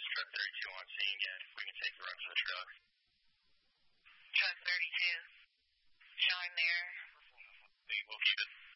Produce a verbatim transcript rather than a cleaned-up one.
truck thirty-two on scene yet. We can take the run for the truck. Truck thirty-two, showing there. We'll keep it.